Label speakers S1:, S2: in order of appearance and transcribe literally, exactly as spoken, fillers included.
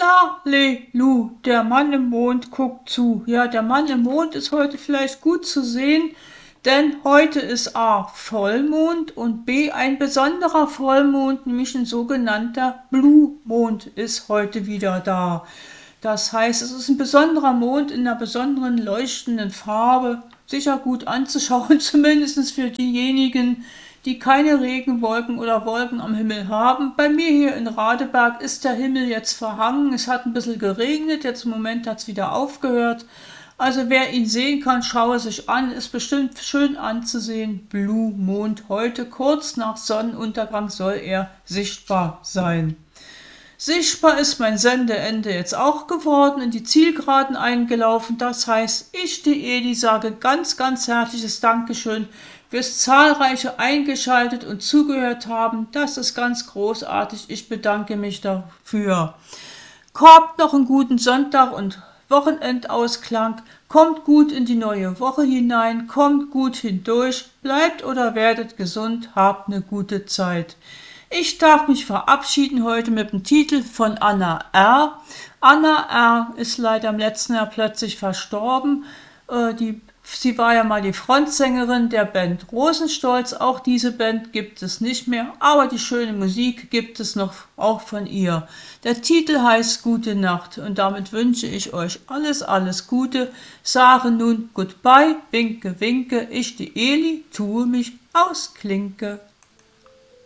S1: Lalelu, der Mann im Mond guckt zu. Ja, der Mann im Mond ist heute vielleicht gut zu sehen, denn heute ist A. Vollmond und B. ein besonderer Vollmond, nämlich ein sogenannter Blue Mond ist heute wieder da. Das heißt, es ist ein besonderer Mond in einer besonderen leuchtenden Farbe, sicher gut anzuschauen, zumindest für diejenigen, die keine Regenwolken oder Wolken am Himmel haben. Bei mir hier in Radeberg ist der Himmel jetzt verhangen. Es hat ein bisschen geregnet, jetzt im Moment hat es wieder aufgehört. Also wer ihn sehen kann, schaue sich an, ist bestimmt schön anzusehen. Blue Mond, heute kurz nach Sonnenuntergang soll er sichtbar sein. Sichtbar ist mein Sendeende jetzt auch geworden, in die Zielgeraden eingelaufen. Das heißt, ich, die Eli, sage ganz, ganz herzliches Dankeschön fürs zahlreiche eingeschaltet und zugehört haben. Das ist ganz großartig. Ich bedanke mich dafür. Habt noch einen guten Sonntag und Wochenendausklang. Kommt gut in die neue Woche hinein. Kommt gut hindurch. Bleibt oder werdet gesund. Habt eine gute Zeit. Ich darf mich verabschieden heute mit dem Titel von Anna R. Anna R. ist leider im letzten Jahr plötzlich verstorben. Äh, die Sie war ja mal die Frontsängerin der Band Rosenstolz. Auch diese Band gibt es nicht mehr, aber die schöne Musik gibt es noch auch von ihr. Der Titel heißt Gute Nacht und damit wünsche ich euch alles, alles Gute. Sage nun Goodbye, winke, winke, ich die Eli, tue mich aus Klinke.